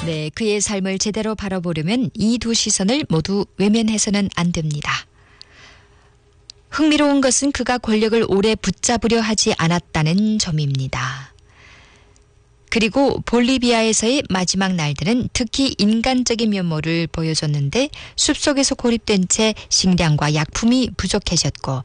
네, 그의 삶을 제대로 바라보려면 이 두 시선을 모두 외면해서는 안 됩니다. 흥미로운 것은 그가 권력을 오래 붙잡으려 하지 않았다는 점입니다. 그리고 볼리비아에서의 마지막 날들은 특히 인간적인 면모를 보여줬는데 숲속에서 고립된 채 식량과 약품이 부족해졌고